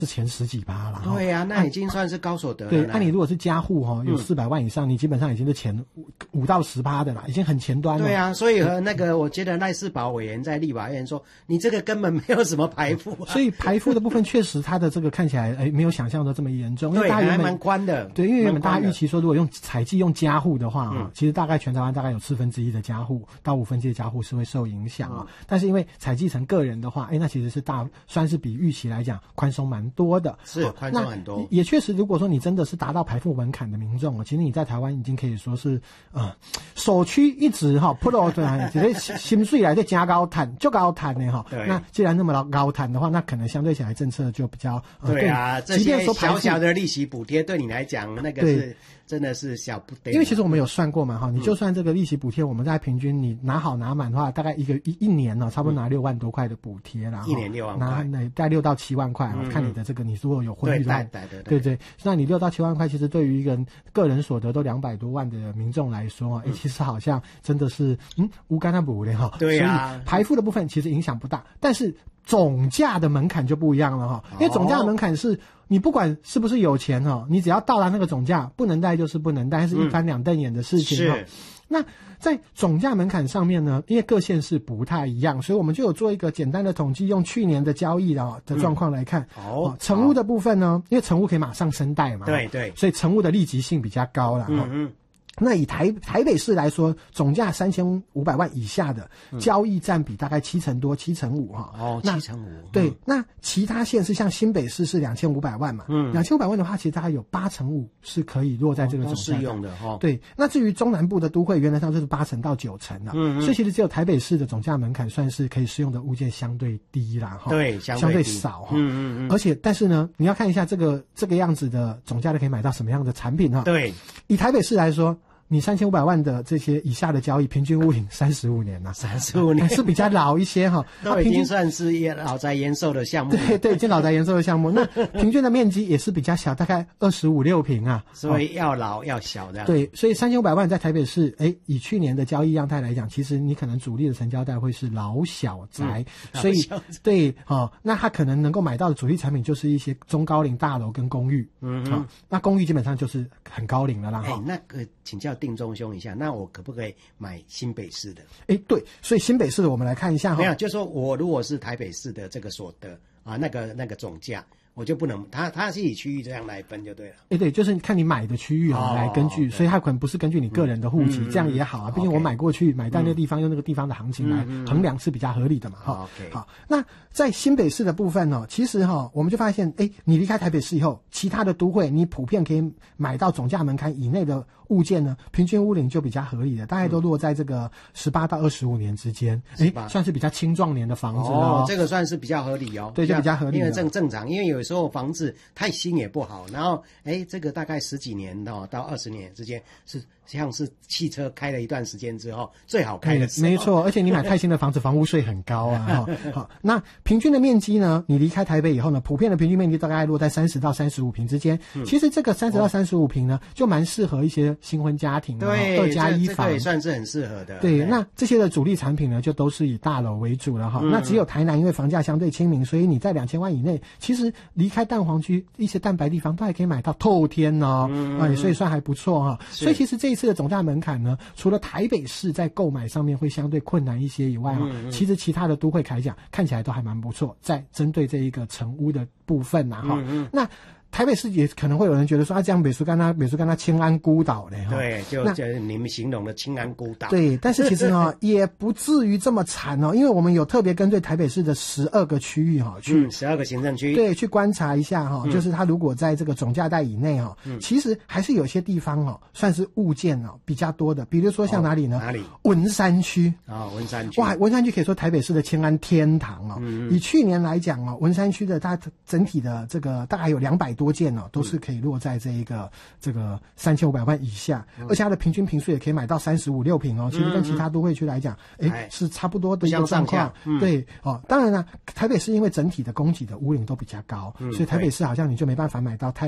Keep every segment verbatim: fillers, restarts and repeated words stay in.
是前十几趴了。 对呀、啊，那已经算是高所得了。 对，那、啊、你如果是家户哈，有四百万以上、嗯，你基本上已经是前五到十趴的啦，已经很前端了。 对啊，所以和那个我觉得赖士葆委员在立法院说，你这个根本没有什么排富、啊。 所以排富的部分确实它的这个看起来哎没有想象的这么严重，因为大家原本还蛮宽的。 对，因为原本大家预期说，如果用采计用家户的话啊、 嗯， 其实大概全台湾大概有四分之一的家户到五分之一的家户是会受影响啊、嗯。但是因为采计成个人的话，哎，那其实是大算是比预期来讲宽松蛮多的。 是宽松很多， 也确实，如果说你真的是达到排富门槛的民众啊，其实你在台湾已经可以说是呃首屈一指哈 ，pro 对，这些薪水来的加高谈，就高谈的哈。那既然那么高谈的话，那可能相对起来政策就比较、呃、 对啊，这些小小的利息补贴对你来讲，那个是真的是小不得。 因为其实我们有算过嘛哈，你就算这个利息补贴，我们在平均你拿好拿满的话，大概一个一一年呢、哦，差不多拿六万多块的补贴啦、 嗯，一年六万块， 拿那大概六到七万块啊、嗯，看你的这个你如果有婚育的话， 对对对对，那你六到七万块，其实对于一个人个人所得都两百多万的民众来说啊，哎、嗯，其实好像真的是嗯无干那补的哈， 对啊， 所以排富的部分其实影响不大，但是总价的门槛就不一样了哈，因为总价的门槛是。你不管是不是有钱哈，你只要到达那个总价，不能贷就是不能贷，是一翻两瞪眼的事情哈、嗯。那在总价门槛上面呢，因为各县市不太一样，所以我们就有做一个简单的统计，用去年的交易的的状况来看。 哦、嗯， 成屋的部分呢，因为成屋可以马上申贷嘛， 对对， 所以成屋的利息性比较高啦。 嗯嗯。 那以台台北市来说，总价三千五百万以下的、嗯、交易占比大概七成多，七成五哈。 哦，七成五。 对、嗯，那其他县市像新北市是两千五百万嘛，嗯，两千五百万的话，其实大概有八成五是可以落在这个总价、 哦、适用的哈、哦。 对，那至于中南部的都会，原则上就是八成到九成了，嗯，所以其实只有台北市的总价门槛算是可以适用的物件相对低啦，哈， 对， 相对, 相对少哈， 嗯嗯嗯。 而且，但是呢，你要看一下这个这个样子的总价的可以买到什么样的产品哈。 对， 以台北市来说。你三千五百万的这些以下的交易，平均屋龄三十五年了， 三十五年是比较老一些哈， 都已经算是老宅延寿的项目。 对对，已经老宅延寿的项目，那平均的面积也是比较小，大概二十五六平啊， 所以要老要小的。 对，所以三千五百万在台北市，哎，以去年的交易样态来讲，其实你可能主力的成交带会是老小宅，嗯、所以对哦，那他可能能够买到的主力产品就是一些中高龄大楼跟公寓，嗯啊、哦，那公寓基本上就是很高龄了啦。 哎，那个请教定中兄一下。那我可不可以买新北市的？ 哎，对，所以新北市的我们来看一下哈。 没有，就是说我如果是台北市的这个所得啊，那个那个总价，我就不能，它它是以区域这样来分就对了。 哎，对，就是看你买的区域啊、哦、来根据，所以它可能不是根据你个人的户籍、嗯，这样也好啊。毕竟我买过去、嗯、买到那个地方、嗯，用那个地方的行情来衡量是比较合理的嘛。哈、 嗯， 好，那在新北市的部分呢，其实哈，我们就发现，哎，你离开台北市以后，其他的都会，你普遍可以买到总价门槛以内的物件呢，平均屋龄就比较合理的，大概都落在这个十八到二十五年之间，哎、嗯，算是比较青壮年的房子哦。这个算是比较合理哦。 对，就比较合理， 因为正正常，因为有时候房子太新也不好，然后哎，这个大概十几年哦到二十年之间是。像是汽车开了一段时间之后，最好开的时候、 嗯、没错，而且你买太新的房子，房屋税很高啊。好，那平均的面积呢？你离开台北以后呢，普遍的平均面积大概落在三十到三十五平之间、嗯。其实这个三十到三十五平呢、哦，就蛮适合一些新婚家庭的， 对， 二加一房， 这个也算是很适合的。 对，对那这些的主力产品呢，就都是以大楼为主了哈、嗯。那只有台南，因为房价相对亲民，所以你在两千万以内，其实离开蛋黄区一些蛋白地方，都还可以买到透天哦，嗯、哎，所以算还不错哈。所以其实这一次的总价门槛呢，除了台北市在购买上面会相对困难一些以外、嗯嗯、其实其他的都会来讲看起来都还蛮不错，在针对这一个成屋的部分啊哈、嗯嗯，那台北市也可能会有人觉得说啊，这样美术跟他美术跟他清安孤岛嘞哈， 对，就就你们形容的清安孤岛， 对，但是其实呢也不至于这么惨哦，因为我们有特别针对台北市的十二个区域哈，去十二、嗯、个行政区， 对，去观察一下哈、嗯，就是它如果在这个总价带以内哈、嗯，其实还是有些地方哦，算是物件哦比较多的，比如说像哪里呢？ 哦、哪里？ 文山区啊、哦，文山区， 哇，文山区可以说台北市的清安天堂哦。嗯嗯以去年来讲哦，文山区的它整体的这个大概有两百多件哦，都是可以落在这一个这个三千五百万以下、嗯，而且它的平均坪数也可以买到三十五六坪哦，其实跟其他都会区来讲，哎、嗯，是差不多的一个状况、嗯。对哦，当然了，台北市因为整体的供给的屋龄都比较高、嗯，所以台北市好像你就没办法买到太低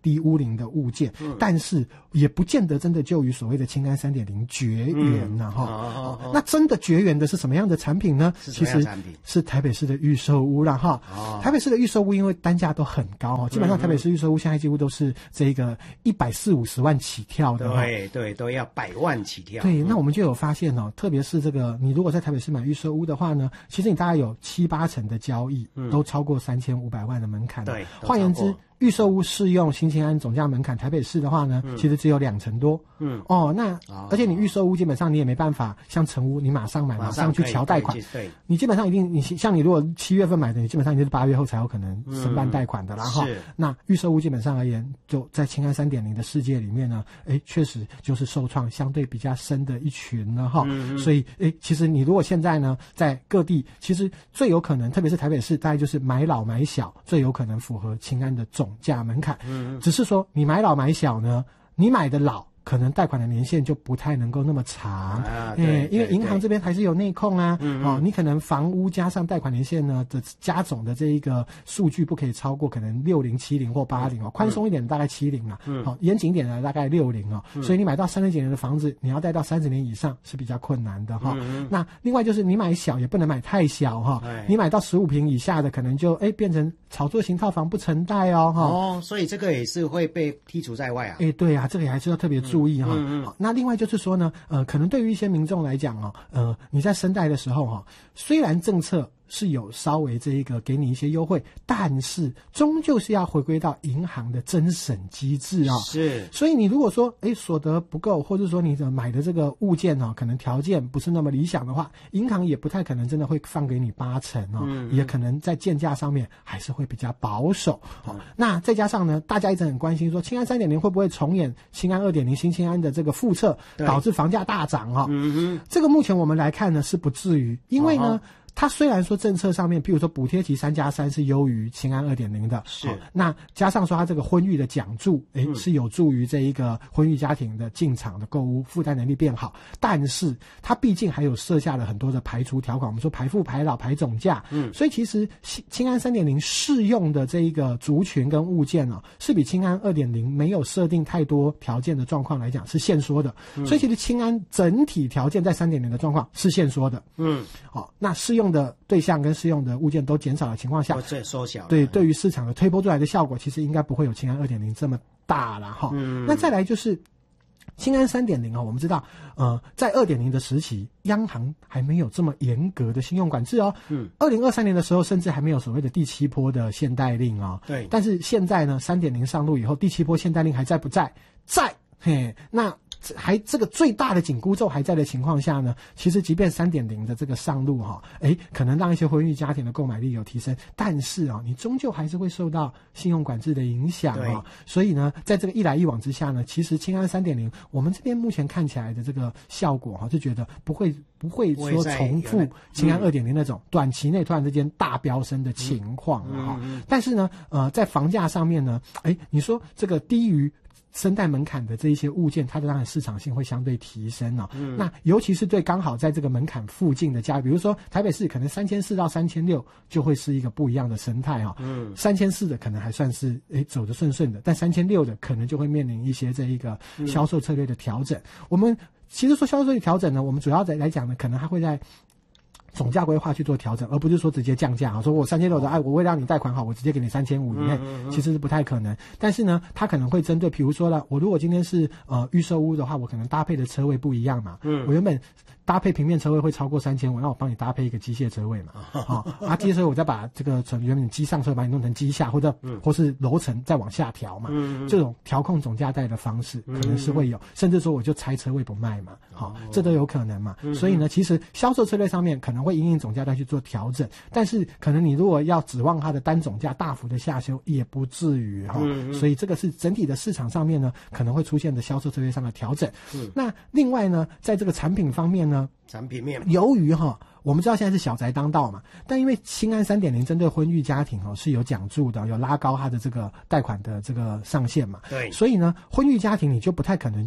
低屋龄的物件，嗯、但是也不见得真的就与所谓的青安 三点零 绝缘了哈、嗯哦哦哦。那真的绝缘的是什么样的产品呢？ 是什么样的产品？ 其实是台北市的预售屋了哈、哦。台北市的预售屋因为单价都很高哦，基本上台北市预售屋现在几乎都是这个一百四五十万起跳的， 对对，都要百万起跳。 对，那我们就有发现哦，特别是这个，你如果在台北市买预售屋的话呢，其实你大概有七八成的交易都超过三千五百万的门槛。 对， 换言之，预售屋适用新青安总价门槛，台北市的话呢，嗯、其实只有两成多。嗯，哦，那、哦、而且你预售屋基本上你也没办法像成屋，你马上买，马上去调贷款。 对， 你基本上一定，你像你如果七月份买的，你基本上你是八月后才有可能申办贷款的啦哈、嗯。那预售屋基本上而言，就在青安 三点零 的世界里面呢，哎，确实就是受创相对比较深的一群了哈。嗯、所以，哎，其实你如果现在呢，在各地，其实最有可能，特别是台北市，大概就是买老买小，最有可能符合青安的总价门槛。嗯，只是说你买老买小呢，你买的老可能贷款的年限就不太能够那么长啊，对，因为银行这边还是有内控啊，嗯、哦，你可能房屋加上贷款年限呢的加总的这一个数据不可以超过可能六零、七零或八零哦，宽松一点的大概七零啊，嗯，好、哦，严谨一点的大概六零哦，嗯、所以你买到三十几年的房子，你要贷到三十年以上是比较困难的哈、哦嗯。那另外就是你买小也不能买太小哈、哦，你买到十五坪以下的可能就哎变成炒作型套房不承贷哦哈。 哦，所以这个也是会被剔除在外啊。 哎，对啊，这个也还是要特别注意。注意哈、嗯嗯，那另外就是说呢，呃，可能对于一些民众来讲哦，呃，你在申贷的时候哈、哦，虽然政策是有稍微这一个给你一些优惠，但是终究是要回归到银行的甄审机制啊、哦。 是， 所以你如果说哎所得不够，或者说你的买的这个物件哦，可能条件不是那么理想的话，银行也不太可能真的会放给你八成哦，嗯嗯也可能在建价上面还是会比较保守。好、嗯哦，那再加上呢，大家一直很关心说，青安 三点零 会不会重演青安 二点零 新青安的这个复测，导致房价大涨哈、哦？嗯哼，这个目前我们来看呢是不至于，因为呢。哦它虽然说政策上面，譬如说补贴期三加三是优于青安 二点零 的，是、哦、那加上说它这个婚育的奖助，诶、嗯、是有助于这一个婚育家庭的进场的购屋负担能力变好，但是它毕竟还有设下了很多的排除条款，我们说排富排老排总价，嗯，所以其实青安 三点零 适用的这一个族群跟物件哦，是比青安 二点零 没有设定太多条件的状况来讲是限缩的，嗯、所以其实青安整体条件在 三点零 的状况是限缩的，嗯，好、哦，那适用的对象跟适用的物件都减少的情况下， 这缩小了， 对，对于市场的推波助澜的效果，其实应该不会有青安 二点零 这么大了哈。嗯，那再来就是青安 三点零 啊，我们知道，呃，在 二点零 的时期，央行还没有这么严格的信用管制哦。嗯，二零二三年的时候，甚至还没有所谓的第七波的限贷令哦。对，但是现在呢 ，三点零 上路以后，第七波限贷令还在不在？在，嘿，那。还这个最大的紧箍咒还在的情况下呢，其实即便 三点零 的这个上路哈，哎，可能让一些婚育家庭的购买力有提升，但是啊，你终究还是会受到信用管制的影响啊。所以呢，在这个一来一往之下呢，其实青安 三点零 我们这边目前看起来的这个效果哈，就觉得不会不会说重复青安 二点零 那种短期内突然之间大飙升的情况哈、嗯嗯。但是呢，呃，在房价上面呢，哎，你说这个低于申贷门槛的这一些物件，它的当然市场性会相对提升哦。嗯、那尤其是对刚好在这个门槛附近的家，比如说台北市可能三千四到三千六就会是一个不一样的生态哦。嗯，三千四的可能还算是诶走得顺顺的，但三千六的可能就会面临一些这一个销售策略的调整。嗯、我们其实说销售策略调整呢，我们主要在来讲呢，可能还会在总价规划去做调整，而不是说直接降价啊。说我三千六的，哎，我为了让你贷款好，我直接给你三千五以内，其实是不太可能。但是呢，它可能会针对，比如说了，我如果今天是呃预售屋的话，我可能搭配的车位不一样嘛。嗯，我原本搭配平面车位会超过三千五，那我帮你搭配一个机械车位嘛。好、哦，啊，机械车位我再把这个从原本机上车把你弄成机下，或者、嗯、或是楼层再往下调嘛。嗯，这种调控总价带的方式可能是会有，嗯、甚至说我就拆车位不卖嘛。好、哦，这都有可能嘛。嗯、所以呢，其实销售策略上面可能会因应总价带去做调整，但是可能你如果要指望它的单总价大幅的下修，也不至于哈、哦嗯。所以这个是整体的市场上面呢可能会出现的销售策略上的调整。嗯，那另外呢，在这个产品方面呢， 产品面由于哈，我们知道现在是小宅当道嘛，但因为青安 三点零 针对婚育家庭哦是有奖助的，有拉高它的这个贷款的这个上限嘛，对，所以呢，婚育家庭你就不太可能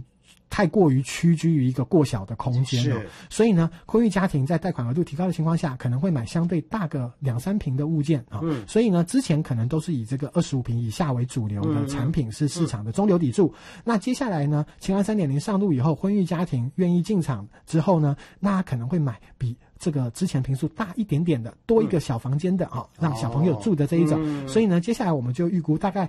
太过于屈居于一个过小的空间了，所以呢，婚育家庭在贷款额度提高的情况下，可能会买相对大个两三坪的物件啊。嗯，所以呢，之前可能都是以这个二十五坪以下为主流的产品，是市场的中流砥柱。嗯、那接下来呢，青安 三点零 上路以后，婚育家庭愿意进场之后呢，那他可能会买比这个之前坪数大一点点的，多一个小房间的啊、嗯，让小朋友住的这一种。嗯、所以呢，接下来我们就预估大概